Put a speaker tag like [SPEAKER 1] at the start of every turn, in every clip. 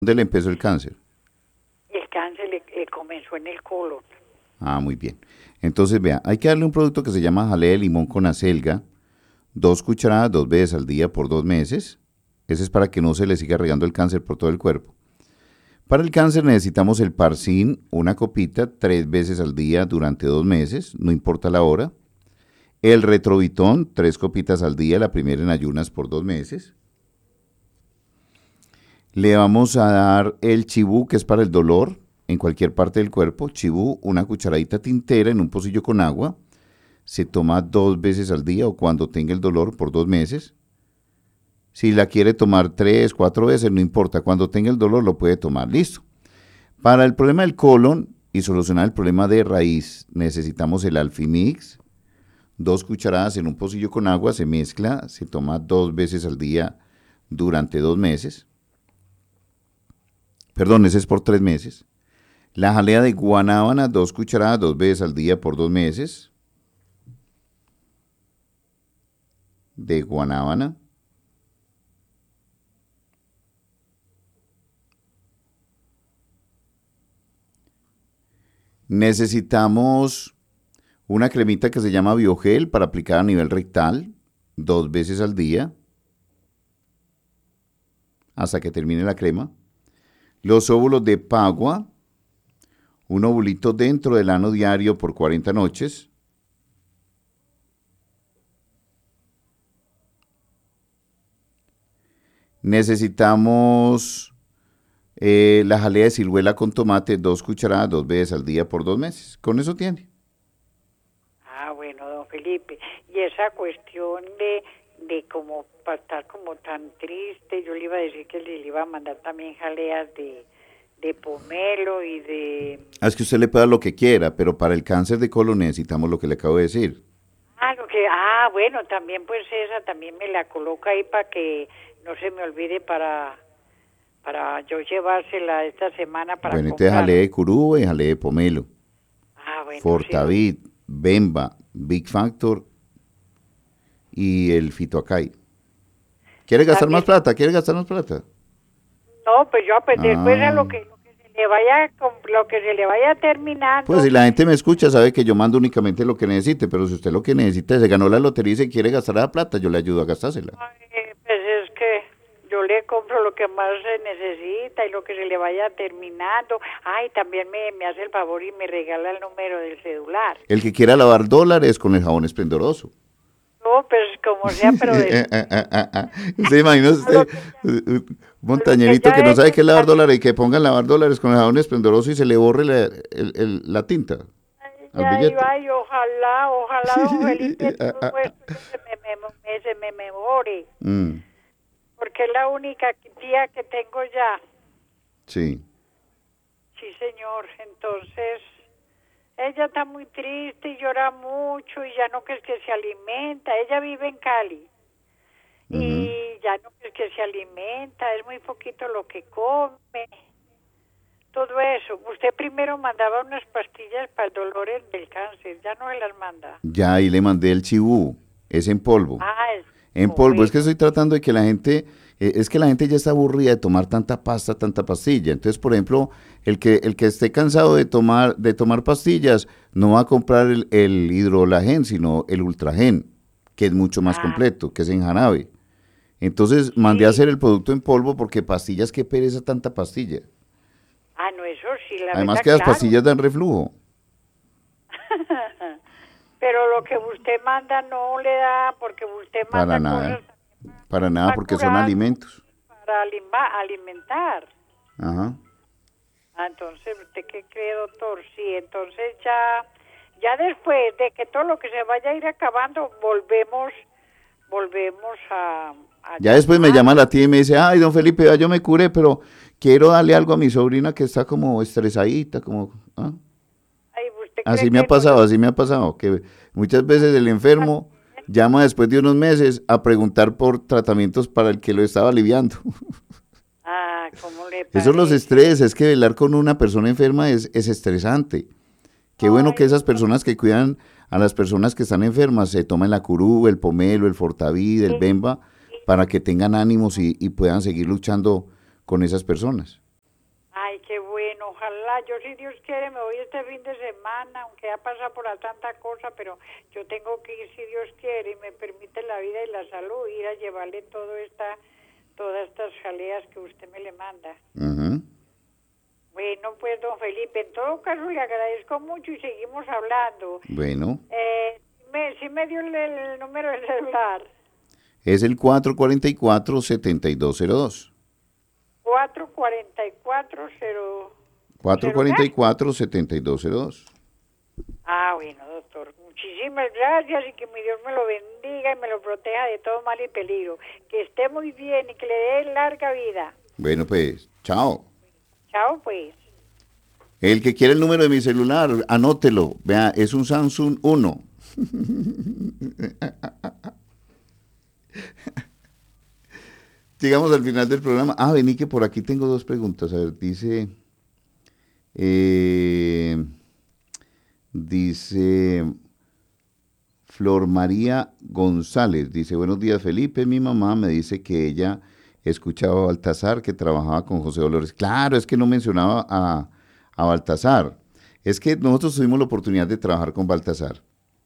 [SPEAKER 1] ¿Dónde le empezó el cáncer?
[SPEAKER 2] El cáncer le comenzó en el colon.
[SPEAKER 1] Ah, muy bien. Entonces, vea, hay que darle un producto que se llama jalea de limón con acelga, 2 cucharadas 2 veces al día por 2 meses. Ese es para que no se le siga regando el cáncer por todo el cuerpo. Para el cáncer necesitamos el Parcin, una copita 3 veces al día durante 2 meses, no importa la hora. El Retrovitón, 3 copitas al día, la primera en ayunas por 2 meses. Le vamos a dar el chibú, que es para el dolor en cualquier parte del cuerpo. Chibú, una cucharadita tintera en un pocillo con agua. Se toma 2 veces al día o cuando tenga el dolor por 2 meses. Si la quiere tomar 3, 4 veces, no importa. Cuando tenga el dolor lo puede tomar. Listo. Para el problema del colon y solucionar el problema de raíz, necesitamos el Alfimix. 2 cucharadas en un pocillo con agua, se mezcla, se toma 2 veces al día durante 2 meses. Perdón, ese es por 3 meses. La jalea de guanábana, 2 cucharadas 2 veces al día por 2 meses. De guanábana. Necesitamos una cremita que se llama Biogel para aplicar a nivel rectal 2 veces al día hasta que termine la crema. Los óvulos de Pagua, un ovulito dentro del ano diario por 40 noches. Necesitamos la jalea de ciruela con tomate, 2 cucharadas 2 veces al día por 2 meses. Con eso tiene.
[SPEAKER 2] Ah, bueno, don Felipe. Y esa cuestión de como para estar como tan triste, yo le iba a decir que le iba a mandar también jaleas de pomelo y de...
[SPEAKER 1] Es que usted le puede dar lo que quiera, pero para el cáncer de colon necesitamos lo que le acabo de decir.
[SPEAKER 2] Bueno, también pues esa también me la coloca ahí para que no se me olvide para yo llevársela esta semana para
[SPEAKER 1] Bueno, entonces
[SPEAKER 2] comprar.
[SPEAKER 1] jalea de curúa y jalea de pomelo.
[SPEAKER 2] Bueno, sí,
[SPEAKER 1] Fortavid, Bemba, Big Factor y el Fitoacay. ¿Quiere gastar
[SPEAKER 2] también,
[SPEAKER 1] más plata? ¿Quiere gastar más plata?
[SPEAKER 2] no, pues yo pues después a
[SPEAKER 1] Ah,
[SPEAKER 2] lo que se le vaya, lo que se le vaya terminando,
[SPEAKER 1] pues si la gente me escucha sabe que yo mando únicamente lo que necesite, pero si usted lo que necesita se ganó la lotería y se quiere gastar la plata, yo le ayudo a gastársela.
[SPEAKER 2] pues es que yo le compro lo que más se necesita y lo que se le vaya terminando. También me hace el favor y me regala el número del celular.
[SPEAKER 1] El que quiera lavar dólares con el jabón esplendoroso.
[SPEAKER 2] No, pues como sea, pero
[SPEAKER 1] Usted imagina
[SPEAKER 2] a lo
[SPEAKER 1] usted,
[SPEAKER 2] que
[SPEAKER 1] un
[SPEAKER 2] a lo que
[SPEAKER 1] montañerito
[SPEAKER 2] ya
[SPEAKER 1] que
[SPEAKER 2] he
[SPEAKER 1] no sabe
[SPEAKER 2] hecho
[SPEAKER 1] qué es lavar
[SPEAKER 2] también.
[SPEAKER 1] dólares y que pongan lavar dólares con el jabón esplendoroso y se le borre la tinta al
[SPEAKER 2] Ya
[SPEAKER 1] billete.
[SPEAKER 2] iba y ojalá don Felipe, todo esto se me mejore,
[SPEAKER 1] Mm,
[SPEAKER 2] porque es la única tía que tengo ya.
[SPEAKER 1] sí.
[SPEAKER 2] Sí, señor. Entonces, ella está muy triste y llora mucho y ya no que es que se alimenta. Ella vive en Cali
[SPEAKER 1] Ujú.
[SPEAKER 2] y ya no que es que se alimenta, es muy poquito lo que come. Todo eso. Usted primero mandaba unas pastillas para el dolor del cáncer, ya no se las manda.
[SPEAKER 1] Ya ahí le mandé el chibú, es en polvo.
[SPEAKER 2] Es
[SPEAKER 1] En polvo, es que
[SPEAKER 2] bueno.
[SPEAKER 1] estoy tratando de que la gente, es que la gente ya está aburrida de tomar tanta pasta, tanta pastilla. Entonces, por ejemplo, el que esté cansado de tomar pastillas, no va a comprar el hidrolagen, sino el ultragen, que es mucho más
[SPEAKER 2] Ah,
[SPEAKER 1] completo, que es en jarabe. Entonces, mandé a
[SPEAKER 2] sí.
[SPEAKER 1] hacer el producto en polvo porque pastillas, qué pereza tanta pastilla.
[SPEAKER 2] No, eso sí, la
[SPEAKER 1] Además
[SPEAKER 2] verdad,
[SPEAKER 1] que las
[SPEAKER 2] claro.
[SPEAKER 1] pastillas dan reflujo.
[SPEAKER 2] Pero lo que usted manda no le da, porque usted
[SPEAKER 1] Para
[SPEAKER 2] manda
[SPEAKER 1] nada,
[SPEAKER 2] cosas
[SPEAKER 1] para nada,
[SPEAKER 2] para
[SPEAKER 1] porque son
[SPEAKER 2] curar,
[SPEAKER 1] alimentos.
[SPEAKER 2] para alimentar.
[SPEAKER 1] Ajá.
[SPEAKER 2] Entonces, ¿usted qué cree, doctor? Sí, entonces ya después de que todo lo que se vaya a ir acabando, volvemos a
[SPEAKER 1] Ya después me
[SPEAKER 2] llamar.
[SPEAKER 1] llama la tía y me dice, ay, don Felipe, ya yo me curé, pero quiero darle algo a mi sobrina que está como estresadita, como... ¿ah?
[SPEAKER 2] ¿Usted cree
[SPEAKER 1] Así me ha
[SPEAKER 2] que no?
[SPEAKER 1] pasado, así me ha pasado, que muchas veces el enfermo llama después de unos meses a preguntar por tratamientos para el que lo estaba aliviando.
[SPEAKER 2] ¿Cómo le
[SPEAKER 1] Eso los
[SPEAKER 2] parece?
[SPEAKER 1] estrés, es que velar con una persona enferma es estresante. Qué bueno que
[SPEAKER 2] Ay,
[SPEAKER 1] esas personas que cuidan a las personas que están enfermas se tomen la curú, el pomelo, el fortavid, el
[SPEAKER 2] sí,
[SPEAKER 1] bemba, para que tengan ánimos y puedan seguir luchando con esas personas.
[SPEAKER 2] Ay, qué bueno, ojalá, yo si Dios quiere me voy este fin de semana, aunque ha pasado por tanta cosa, pero yo tengo que ir si Dios quiere y me permite la vida y la salud, ir a llevarle todas estas jaleas que usted me le manda.
[SPEAKER 1] Ujú.
[SPEAKER 2] Bueno, pues don Felipe, en todo caso le agradezco mucho y seguimos hablando.
[SPEAKER 1] Bueno,
[SPEAKER 2] Sí me dio el número del celular.
[SPEAKER 1] es el 444-7202.
[SPEAKER 2] 444
[SPEAKER 1] 444-7202.
[SPEAKER 2] Ah, bueno, doctor. Muchísimas gracias y que mi Dios me lo bendiga y me lo proteja de todo mal y peligro. Que esté muy bien y que le dé larga vida.
[SPEAKER 1] Bueno, pues, chao.
[SPEAKER 2] Chao, pues.
[SPEAKER 1] El que quiere el número de mi celular, anótelo. Vea, es un Samsung 1. Llegamos al final del programa. Ah, vení que por aquí tengo dos preguntas. A ver, dice Flor María González. Dice, buenos días, Felipe. Mi mamá me dice que ella escuchaba a Baltasar, que trabajaba con José Dolores. Claro, es que no mencionaba a Baltasar. Es que nosotros tuvimos la oportunidad de trabajar con Baltasar.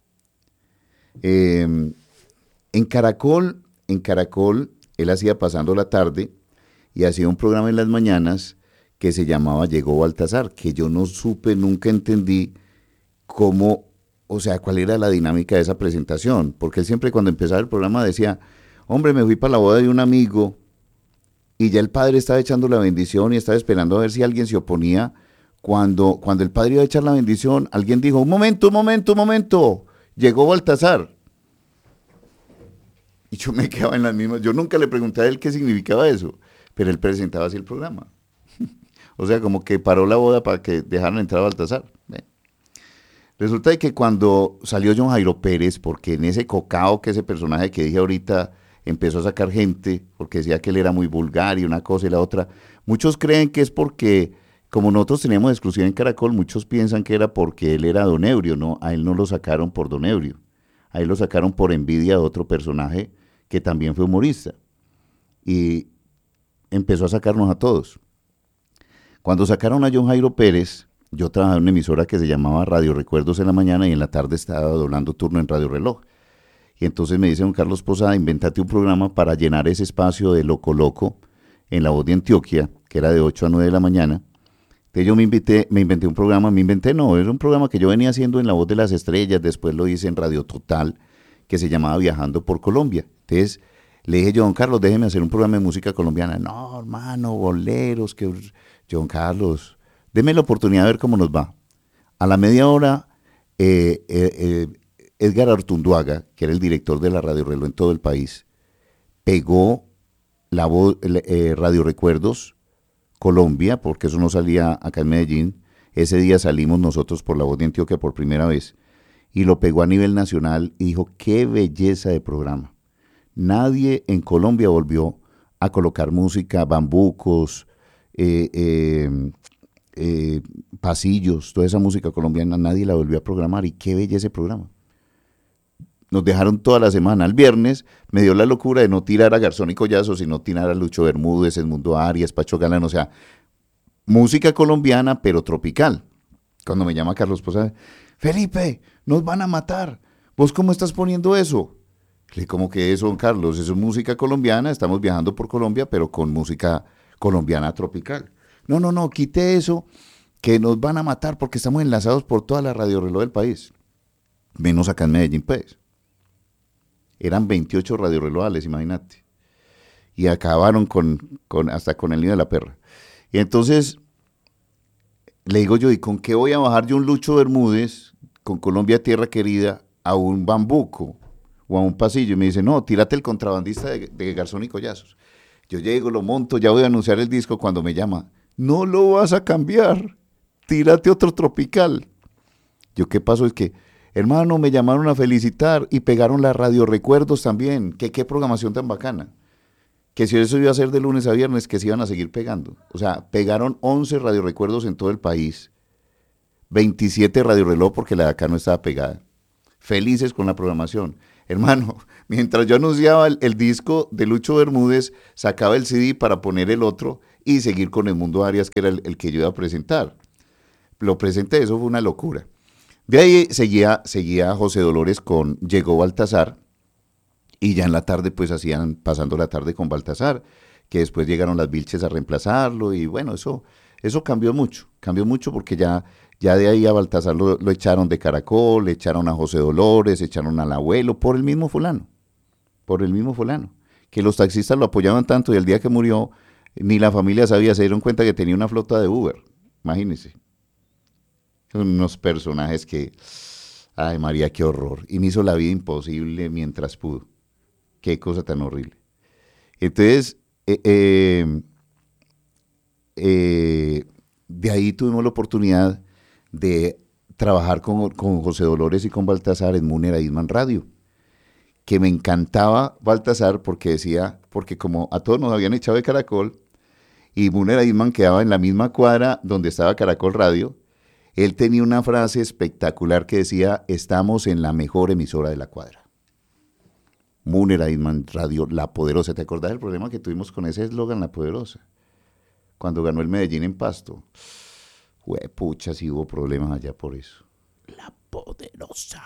[SPEAKER 1] En Caracol, él hacía Pasando la Tarde y hacía un programa en las mañanas que se llamaba Llegó Baltasar, que yo no supe, nunca entendí cómo, o sea, cuál era la dinámica de esa presentación, porque él siempre cuando empezaba el programa decía, hombre, me fui para la boda de un amigo y ya el padre estaba echando la bendición y estaba esperando a ver si alguien se oponía. Cuando el padre iba a echar la bendición, alguien dijo, un momento, llegó Baltasar. Y yo me quedaba en las mismas. Yo nunca le pregunté a él qué significaba eso, pero él presentaba así el programa. O sea, como que paró la boda para que dejaran entrar a Baltasar. Resulta de que cuando salió John Jairo Pérez, porque en ese cocao que ese personaje que dije ahorita empezó a sacar gente, porque decía que él era muy vulgar y una cosa y la otra, muchos creen que es porque, como nosotros teníamos exclusión en Caracol, muchos piensan que era porque él era Don Ebrio, ¿no? A él no lo sacaron por Don Ebrio. A él lo sacaron por envidia de otro personaje que también fue humorista. Y empezó a sacarnos a todos. Cuando sacaron a John Jairo Pérez, yo trabajaba en una emisora que se llamaba Radio Recuerdos en la mañana y en la tarde estaba doblando turno en Radio Reloj. Y entonces me dice don Carlos Posada, invéntate un programa para llenar ese espacio de Loco Loco en La Voz de Antioquia, que era de 8 a 9 de la mañana. Entonces yo me inventé un programa, era un programa que yo venía haciendo en La Voz de las Estrellas, después lo hice en Radio Total, que se llamaba Viajando por Colombia. Entonces le dije yo, don Carlos, déjeme hacer un programa de música colombiana. No, hermano, boleros, que yo, don Carlos, deme la oportunidad de ver cómo nos va. A la media hora, Edgar Artunduaga, que era el director de la Radio Reloj en todo el país, pegó la voz, Radio Recuerdos Colombia, porque eso no salía acá en Medellín. Ese día salimos nosotros por La Voz de Antioquia por primera vez y lo pegó a nivel nacional y dijo, qué belleza de programa. Nadie en Colombia volvió a colocar música, bambucos, pasillos, toda esa música colombiana, nadie la volvió a programar y qué belleza ese programa. Nos dejaron toda la semana. El viernes me dio la locura de no tirar a Garzón y Collazo, sino tirar a Lucho Bermúdez, Edmundo Arias, Pacho Galán, o sea, música colombiana, pero tropical. Cuando me llama Carlos Posada, Felipe, nos van a matar. ¿Vos cómo estás poniendo eso? Le dije, ¿cómo que eso, don Carlos? Eso es música colombiana, estamos viajando por Colombia, pero con música colombiana tropical. No, quite eso, que nos van a matar porque estamos enlazados por toda la radio reloj del país. Menos acá en Medellín, pues. Eran 28 radiorrelojes, imagínate. Y acabaron hasta con el niño de la perra. Y entonces, le digo yo, ¿y con qué voy a bajar yo un Lucho Bermúdez, con Colombia Tierra Querida, a un bambuco o a un pasillo? Y me dice, no, tírate el contrabandista de Garzón y Collazos. Yo llego, lo monto, ya voy a anunciar el disco cuando me llama. No lo vas a cambiar, tírate otro tropical. Yo, ¿qué pasó? Es que, hermano, me llamaron a felicitar y pegaron la Radio Recuerdos también. Qué programación tan bacana. Que si eso iba a ser de lunes a viernes, que se iban a seguir pegando. O sea, pegaron 11 Radio Recuerdos en todo el país, 27 Radio Reloj porque la de acá no estaba pegada. Felices con la programación. Hermano, mientras yo anunciaba el disco de Lucho Bermúdez, sacaba el CD para poner el otro y seguir con el Mundo Arias, que era el que yo iba a presentar. Lo presenté, eso fue una locura. De ahí seguía José Dolores con Llegó Baltasar, y ya en la tarde pues hacían Pasando la Tarde con Baltasar, que después llegaron las Vilches a reemplazarlo, y bueno, eso cambió mucho porque ya de ahí a Baltasar lo echaron de Caracol, le echaron a José Dolores, echaron al abuelo, por el mismo fulano, que los taxistas lo apoyaban tanto, y el día que murió, ni la familia sabía, se dieron cuenta que tenía una flota de Uber, imagínense. Son unos personajes que, ay María, qué horror, y me hizo la vida imposible mientras pudo, qué cosa tan horrible. Entonces, de ahí tuvimos la oportunidad de trabajar con José Dolores y con Baltasar en Múnera Eastman Radio, que me encantaba Baltasar porque como a todos nos habían echado de Caracol, y Múnera Eastman quedaba en la misma cuadra donde estaba Caracol Radio, él tenía una frase espectacular que decía: estamos en la mejor emisora de la cuadra. Múnera Eastman Radio, La Poderosa. ¿Te acordás del problema que tuvimos con ese eslogan, La Poderosa? Cuando ganó el Medellín en Pasto. Pucha, sí hubo problemas allá por eso. La Poderosa.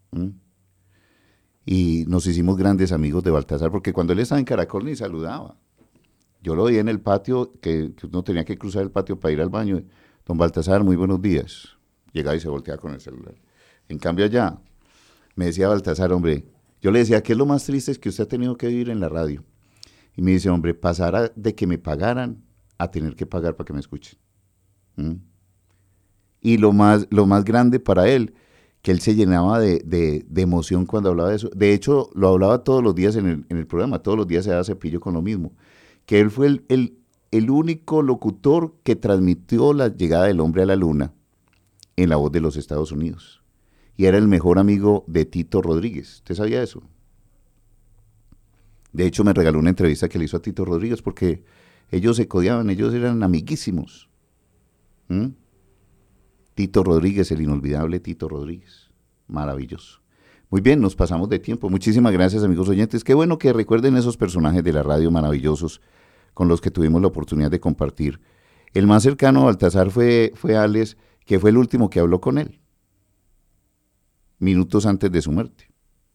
[SPEAKER 1] Y nos hicimos grandes amigos de Baltasar, porque cuando él estaba en Caracol ni saludaba. Yo lo veía en el patio, que uno tenía que cruzar el patio para ir al baño. Don Baltasar, muy buenos días. Llegaba y se volteaba con el celular. En cambio allá, me decía Baltasar, hombre, yo le decía, ¿qué es lo más triste es que usted ha tenido que vivir en la radio? Y me dice, hombre, pasara de que me pagaran a tener que pagar para que me escuchen. Y lo más grande para él, que él se llenaba de emoción cuando hablaba de eso. De hecho, lo hablaba todos los días en el programa, todos los días se daba Cepillo con lo mismo. Que él fue el único locutor que transmitió la llegada del hombre a la luna en La Voz de los Estados Unidos. Y era el mejor amigo de Tito Rodríguez. ¿Usted sabía eso? De hecho, me regaló una entrevista que le hizo a Tito Rodríguez porque ellos se codiaban, ellos eran amiguísimos. Tito Rodríguez, el inolvidable Tito Rodríguez. Maravilloso. Muy bien, nos pasamos de tiempo. Muchísimas gracias, amigos oyentes. Qué bueno que recuerden esos personajes de la radio maravillosos con los que tuvimos la oportunidad de compartir. El más cercano a Baltasar fue Alex, que fue el último que habló con él, minutos antes de su muerte.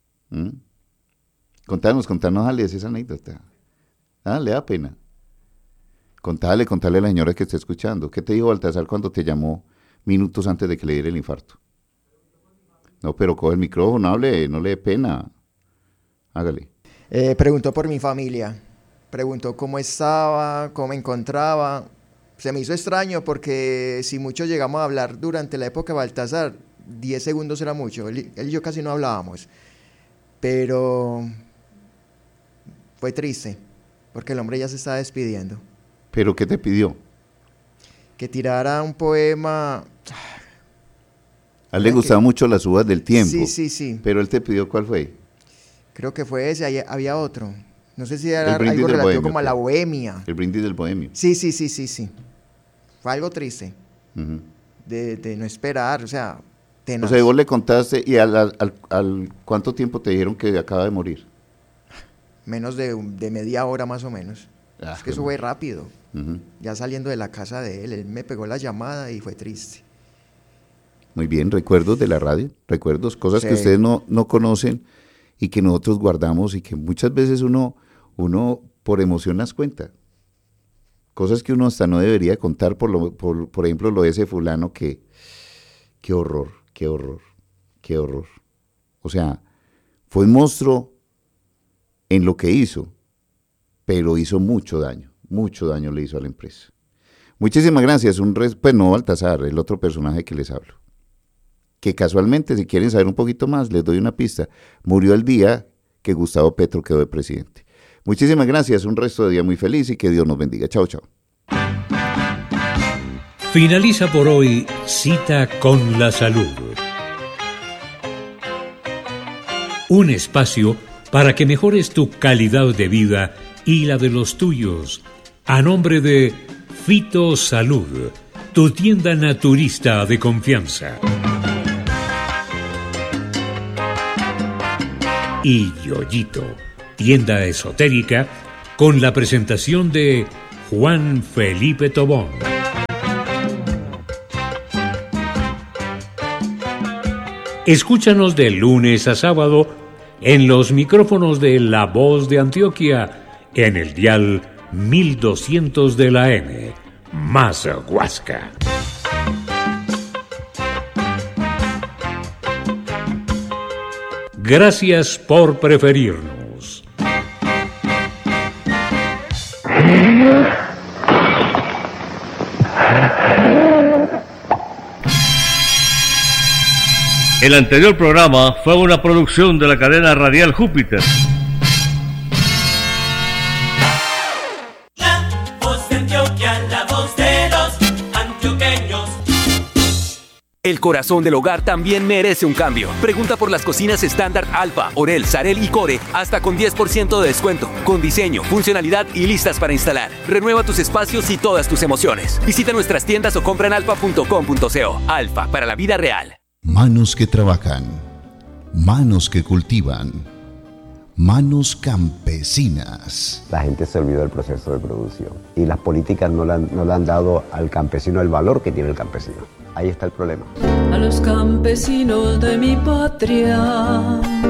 [SPEAKER 1] Contanos, Alex, esa anécdota. Le da pena. Contale a la señora que está escuchando. ¿Qué te dijo Baltasar cuando te llamó minutos antes de que le diera el infarto? No, pero coge el micrófono, hable, no le dé pena. Hágale.
[SPEAKER 3] Preguntó por mi familia. Preguntó cómo estaba, cómo me encontraba. Se me hizo extraño porque si mucho llegamos a hablar durante la época de Baltasar, 10 segundos era mucho. Él y yo casi no hablábamos. Pero fue triste porque el hombre ya se estaba despidiendo.
[SPEAKER 1] ¿Pero qué te pidió?
[SPEAKER 3] Que tirara un poema.
[SPEAKER 1] A él le gustaban mucho Las Uvas del Tiempo.
[SPEAKER 3] Sí.
[SPEAKER 1] Pero él te pidió, ¿cuál fue?
[SPEAKER 3] Creo que fue ese, había otro. No sé si era algo
[SPEAKER 1] relativo
[SPEAKER 3] bohemio, como a la bohemia.
[SPEAKER 1] El brindis del bohemio.
[SPEAKER 3] Sí. Fue algo triste. De no esperar, o sea, tenaz.
[SPEAKER 1] O sea, vos le contaste y al ¿cuánto tiempo te dijeron que acaba de morir?
[SPEAKER 3] Menos de media hora más o menos. Es que eso fue rápido. Ya saliendo de la casa de él me pegó la llamada y fue triste.
[SPEAKER 1] Muy bien, recuerdos de la radio, cosas que ustedes no conocen y que nosotros guardamos y que muchas veces uno por emoción las cuenta. Cosas que uno hasta no debería contar, por ejemplo, lo de ese fulano que, qué horror. O sea, fue un monstruo en lo que hizo, pero hizo mucho daño le hizo a la empresa. Muchísimas gracias, pues no Baltasar, el otro personaje que les hablo. Que casualmente, si quieren saber un poquito más, les doy una pista. Murió el día que Gustavo Petro quedó de presidente. Muchísimas gracias, un resto de día muy feliz y que Dios nos bendiga. Chao.
[SPEAKER 4] Finaliza por hoy Cita con la Salud. Un espacio para que mejores tu calidad de vida y la de los tuyos. A nombre de Fito Salud, tu tienda naturista de confianza. y Yoyito, tienda esotérica, con la presentación de Juan Felipe Tobón. Escúchanos de lunes a sábado en los micrófonos de La Voz de Antioquia, en el dial 1200 de la M, más Huasca. Gracias por preferirnos.
[SPEAKER 5] El anterior programa fue una producción de la cadena radial Júpiter.
[SPEAKER 6] La voz de Antioquia, la voz de los antioqueños.
[SPEAKER 7] El corazón del hogar también merece un cambio. Pregunta por las cocinas estándar Alfa, Orel, Sarel y Core, hasta con 10% de descuento, con diseño, funcionalidad y listas para instalar. Renueva tus espacios y todas tus emociones. Visita nuestras tiendas o compra en alfa.com.co. Alfa, para la vida real.
[SPEAKER 8] Manos que trabajan, manos que cultivan, manos campesinas.
[SPEAKER 9] La gente se olvidó del proceso de producción y las políticas no le han dado al campesino el valor que tiene el campesino. Ahí está el problema.
[SPEAKER 10] A los campesinos de mi patria